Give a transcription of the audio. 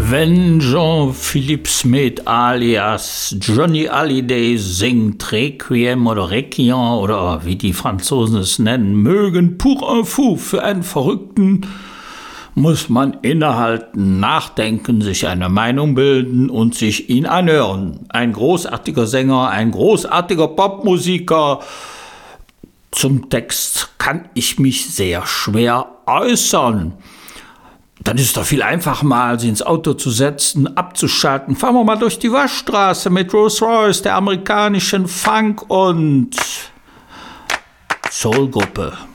Wenn Jean-Philippe Smith alias Johnny Hallyday singt Requiem oder Requiem oder wie die Franzosen es nennen mögen, pour un fou, für einen Verrückten, muss man innehalten, nachdenken, sich eine Meinung bilden und sich ihn anhören. Ein großartiger Sänger, ein großartiger Popmusiker. Zum Text kann ich mich sehr schwer äußern. Dann ist es doch viel einfacher, mal sich ins Auto zu setzen, abzuschalten. Fahren wir mal durch die Waschstraße mit Rolls Royce, der amerikanischen Funk- und Soul-Gruppe.